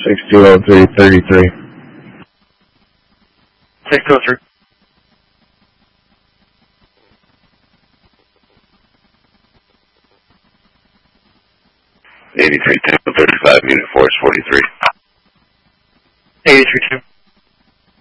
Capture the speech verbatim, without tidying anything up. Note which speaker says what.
Speaker 1: six two oh three, thirty-three.
Speaker 2: six two oh three.
Speaker 3: eighty-three, Tango thirty-five, unit force forty-three.
Speaker 2: eighty-three two.